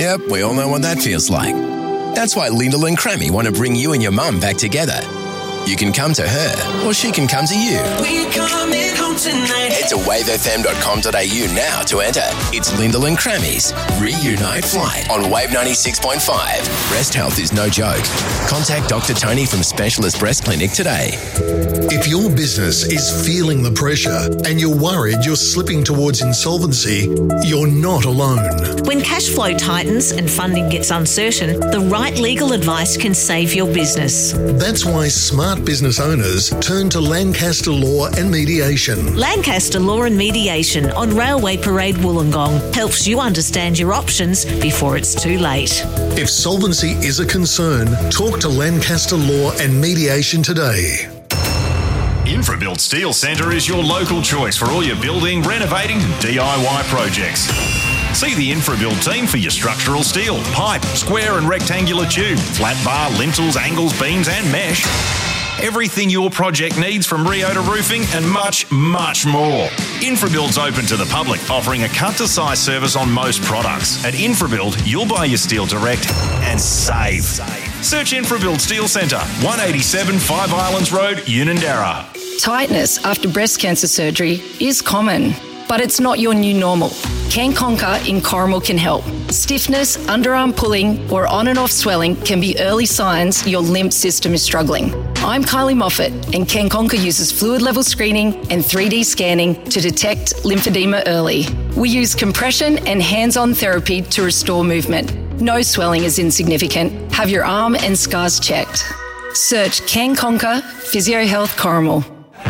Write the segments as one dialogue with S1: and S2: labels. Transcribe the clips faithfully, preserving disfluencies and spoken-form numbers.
S1: Yep, we all know what that feels like. That's why Lyndall and Crammy want to bring you and your mum back together. You can come to her, or she can come to you.
S2: We're coming home tonight.
S1: Head to wave f m dot com dot a u now to enter. It's Lyndall and Crammy's Reunite Flight on Wave ninety-six point five. Breast health is no joke. Contact Doctor Tony from Specialist Breast Clinic today.
S3: If your business is feeling the pressure and you're worried you're slipping towards insolvency, you're not alone.
S4: When cash flow tightens and funding gets uncertain, the right legal advice can save your business.
S3: That's why smart business owners turn to Lancaster Law and Mediation.
S4: Lancaster Law and Mediation on Railway Parade Wollongong helps you understand your options before it's too late.
S3: If solvency is a concern, talk to Lancaster Law and Mediation today.
S5: InfraBuild Steel Centre is your local choice for all your building, renovating and D I Y projects. See the InfraBuild team for your structural steel, pipe, square and rectangular tube, flat bar, lintels, angles, beams and mesh. Everything your project needs from Rio to roofing and much, much more. InfraBuild's open to the public, offering a cut-to-size service on most products. At InfraBuild, you'll buy your steel direct and save. Search InfraBuild Steel Centre, one eighty-seven Five Islands Road, Unanderra.
S6: Tightness after breast cancer surgery is common, but it's not your new normal. Can Conquer in Corrimal can help. Stiffness, underarm pulling, or on and off swelling can be early signs your lymph system is struggling. I'm Kylie Moffat, and Can Conquer uses fluid level screening and three D scanning to detect lymphedema early. We use compression and hands-on therapy to restore movement. No swelling is insignificant. Have your arm and scars checked. Search Can Conquer Physio Health Corrimal.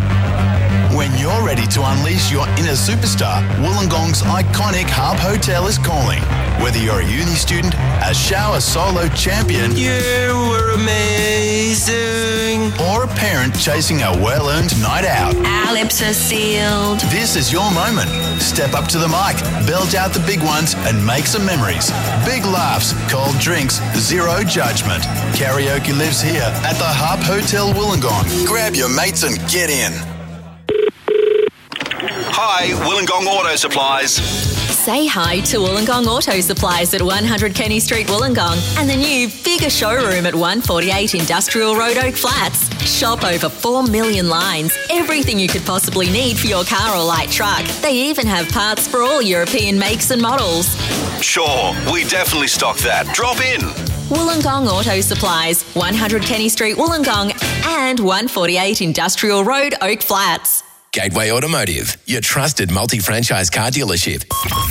S7: When you're ready to unleash your inner superstar, Wollongong's iconic Harp Hotel is calling. Whether you're a uni student, a shower solo champion,
S2: You were amazing.
S7: or a parent chasing a well-earned night out,
S8: Our lips are sealed.
S7: this is your moment. Step up to the mic, belt out the big ones, and make some memories. Big laughs, cold drinks, zero judgment. Karaoke lives here at the Harp Hotel Wollongong. Grab your mates and get in.
S9: Hi, Wollongong Auto Supplies.
S8: Say hi to Wollongong Auto Supplies at one hundred Kenny Street, Wollongong, and the new, bigger showroom at one forty-eight Industrial Road, Oak Flats. Shop over four million lines, everything you could possibly need for your car or light truck. They even have parts for all European makes and models.
S9: Sure, we definitely stock that. Drop in.
S8: Wollongong Auto Supplies, one hundred Kenny Street, Wollongong, and one forty-eight Industrial Road, Oak Flats.
S1: Gateway Automotive, your trusted multi-franchise car dealership.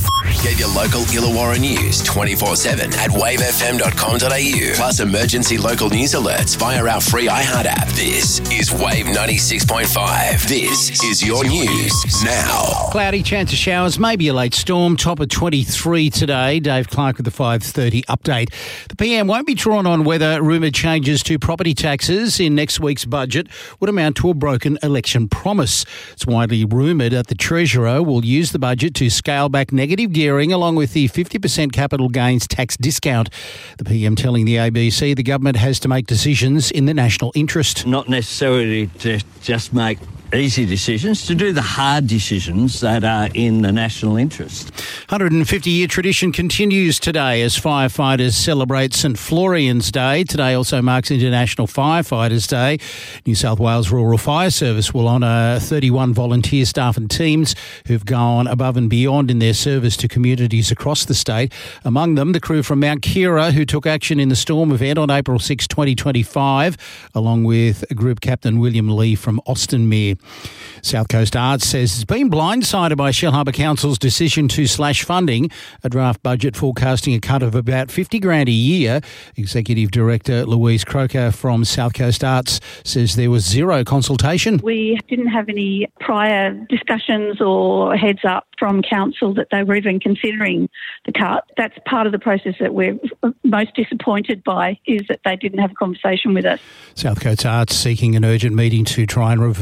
S1: Get your local Illawarra news twenty-four seven at wave f m dot com dot a u. Plus emergency local news alerts via our free iHeart app. This is Wave ninety-six point five. This is your news now.
S10: Cloudy, chance of showers, maybe a late storm. Top of twenty-three today. Dave Clark with the five thirty update. The P M won't be drawn on whether rumoured changes to property taxes in next week's budget would amount to a broken election promise. It's widely rumoured that the Treasurer will use the budget to scale back negative gearing along with the fifty percent capital gains tax discount. The P M telling the A B C the government has to make decisions in the national interest.
S11: Not necessarily to just make easy decisions, to do the hard decisions that are in the national interest.
S10: one hundred fifty year tradition continues today as firefighters celebrate St Florian's Day. Today also marks International Firefighters Day. New South Wales Rural Fire Service will honour thirty-one volunteer staff and teams who've gone above and beyond in their service to communities across the state. Among them, the crew from Mount Kira who took action in the storm event on April sixth, twenty twenty-five, along with Group Captain William Lee from Austinmere. South Coast Arts says it's been blindsided by Shellharbour Council's decision to slash funding, a draft budget forecasting a cut of about fifty grand a year. Executive Director Louise Croker from South Coast Arts says there was zero consultation.
S12: We didn't have any prior discussions or heads up from Council that they were even considering the cut. That's part of the process that we're most disappointed by, is that they didn't have a conversation with us.
S10: South Coast Arts seeking an urgent meeting to try and reverse the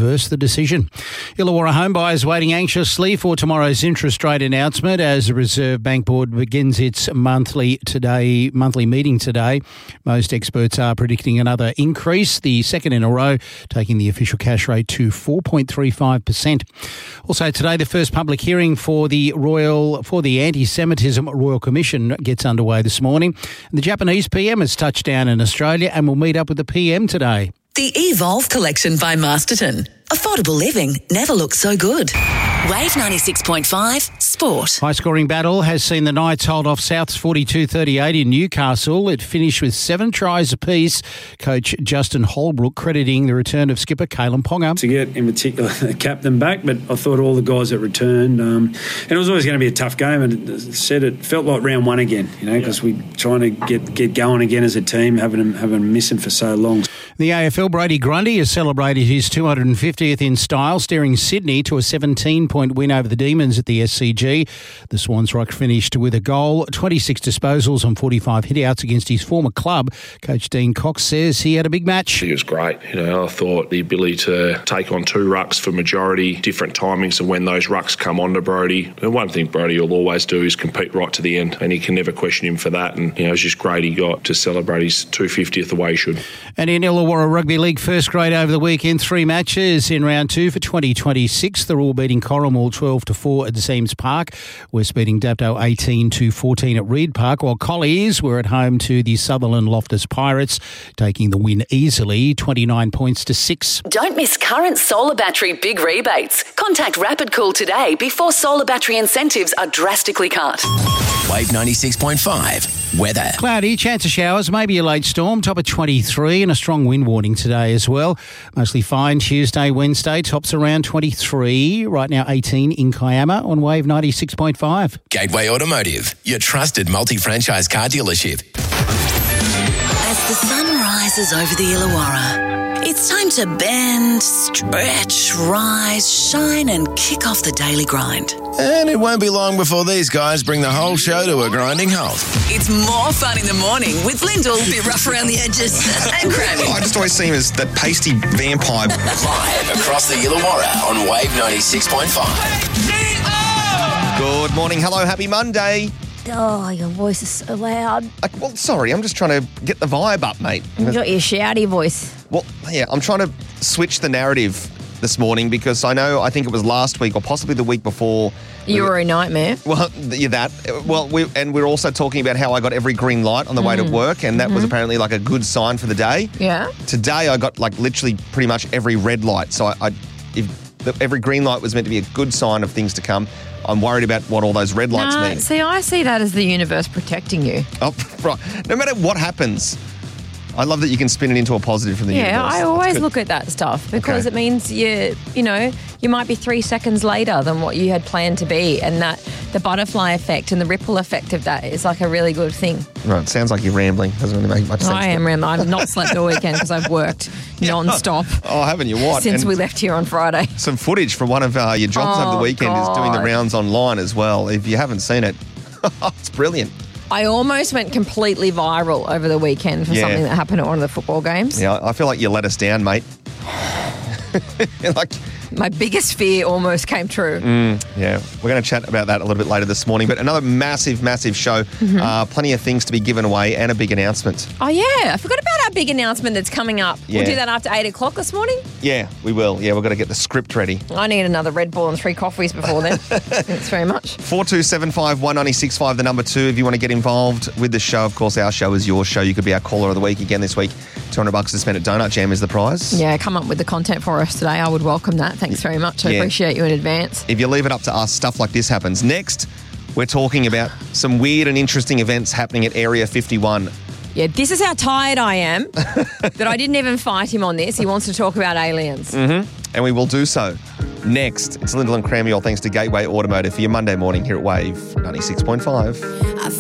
S10: decision. Illawarra home buyers waiting anxiously for tomorrow's interest rate announcement as the Reserve Bank Board begins its monthly today monthly meeting today. Most experts are predicting another increase, the second in a row, taking the official cash rate to four point three five percent. Also today, the first public hearing for the Royal for the Anti-Semitism Royal Commission gets underway this morning. The Japanese P M has touched down in Australia and will meet up with the P M today.
S13: The Evolve collection by Masterton. Affordable living never looked so good. Wave ninety-six point five Sport.
S10: High-scoring battle has seen the Knights hold off Souths forty-two thirty-eight in Newcastle. It finished with seven tries apiece. Coach Justin Holbrook crediting the return of skipper Kalen Ponga.
S14: To get, in particular, the captain back, but I thought all the guys that returned, um, and it was always going to be a tough game, and it said it felt like round one again, you know, because yeah. we're trying to get, get going again as a team, having them, having them missing for so long.
S10: The A F L, Brady Grundy has celebrated his two hundred fiftieth in style, steering Sydney to a seventeen-point win over the Demons at the S C G. The Swans Rock finished with a goal, twenty-six disposals and forty-five hitouts against his former club. Coach Dean Cox says he had a big match.
S15: He was great. You know, I thought the ability to take on two rucks for majority, different timings of when those rucks come onto Brody. And one thing Brody will always do is compete right to the end, and you can never question him for that. And, you know, it's just great he got to celebrate his two hundred fiftieth the way he should.
S10: And in Illawarra Rugby League first grade over the weekend, three matches in round two for twenty twenty-six. The Roar beating Corrimal twelve to four at Seams Park. West beating Dapto eighteen to fourteen at Reed Park, while Collies were at home to the Sutherland Loftus Pirates, taking the win easily, twenty-nine points to six.
S13: Don't miss current solar battery big rebates. Contact Rapid Cool today before solar battery incentives are drastically cut.
S1: Wave ninety-six point five. Weather.
S10: Cloudy, chance of showers, maybe a late storm, top of twenty-three, and a strong wind warning today as well. Mostly fine Tuesday, Wednesday, tops around twenty-three. Right now eighteen in Kiama on Wave ninety-six point five.
S1: Gateway Automotive, your trusted multi-franchise car dealership.
S13: As the sun rises over the Illawarra, it's time to bend, stretch, rise, shine and kick off the daily grind.
S1: And it won't be long before these guys bring the whole show to a grinding halt.
S13: It's more fun in the morning with Lyndall, a bit rough around the edges, and Grammy.
S16: I just always see him as that pasty vampire.
S1: Live across the Illawarra on Wave ninety-six point five.
S16: Good morning. Hello. Happy Monday.
S17: Oh, your voice is so loud.
S16: Uh, well, sorry. I'm just trying to get the vibe up, mate.
S17: You got your shouty voice.
S16: Well, yeah, I'm trying to switch the narrative this morning because I know, I think it was last week or possibly the week before.
S17: You were a nightmare.
S16: Well, yeah, that. Well, we and we're also talking about how I got every green light on the mm. way to work, and that mm-hmm. was apparently like a good sign for the day.
S17: Yeah.
S16: Today I got like literally pretty much every red light. So I, I if the, every green light was meant to be a good sign of things to come. I'm worried about what all those red lights
S17: no,
S16: mean.
S17: See, I see that as the universe protecting you.
S16: Oh, right. No matter what happens, I love that you can spin it into a positive from the
S17: yeah,
S16: universe.
S17: Yeah, I always look at that stuff because okay. it means you, you know, you might be three seconds later than what you had planned to be, and that the butterfly effect and the ripple effect of that is like a really good thing.
S16: Right, sounds like you're rambling. Doesn't really make much sense.
S17: I am rambling. I've not slept all weekend because I've worked non-stop.
S16: Oh, haven't you? What?
S17: Since
S16: and
S17: we left here on Friday.
S16: Some footage from one of uh, your jobs oh, over the weekend God. is doing the rounds online as well. If you haven't seen it, it's brilliant.
S17: I almost went completely viral over the weekend for yeah. something that happened at one of the football games.
S16: Yeah, I feel like you let us down, mate. like
S17: My biggest fear almost came true.
S16: Mm, yeah, we're going to chat about that a little bit later this morning. But another massive, massive show. Mm-hmm. Uh, plenty of things to be given away and a big announcement.
S17: Oh, yeah. I forgot about our big announcement that's coming up. Yeah. We'll do that after eight o'clock this morning?
S16: Yeah, we will. Yeah, we've got to get the script ready.
S17: I need another Red Bull and three coffees before then. Thanks very much.
S16: four two seven five, one nine six five, the number two. If you want to get involved with the show, of course, our show is your show. You could be our caller of the week again this week. two hundred bucks to spend at Donut Jam is the prize.
S17: Yeah, come up with the content for us today. I would welcome that. Thanks very much. I yeah. appreciate you in advance.
S16: If you leave it up to us, stuff like this happens. Next, we're talking about some weird and interesting events happening at Area fifty-one.
S17: Yeah, this is how tired I am that I didn't even fight him on this. He wants to talk about aliens.
S16: Mm-hmm. And we will do so. Next, it's Lyndall and Crammy, all thanks to Gateway Automotive for your Monday morning here at Wave ninety-six point five.